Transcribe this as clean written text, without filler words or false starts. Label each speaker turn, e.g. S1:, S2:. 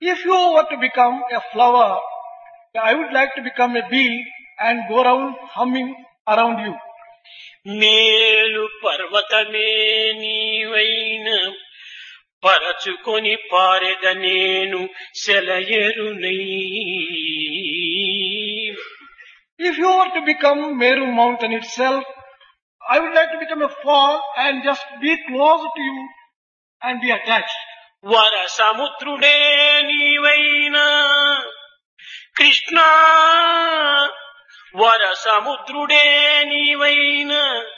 S1: If you were to become a flower, I would like to become a bee and go around humming around you.
S2: మేలు పర్వతమే నీవైన పరచుకొని పారెద నేను సెలయేరునై.
S1: If you were to become Meru mountain itself, I would like to become a fall and just be close to you and be attached.
S2: వర సముద్రుడే నీవైన కృష్ణ, వర సముద్రుడే నీవైన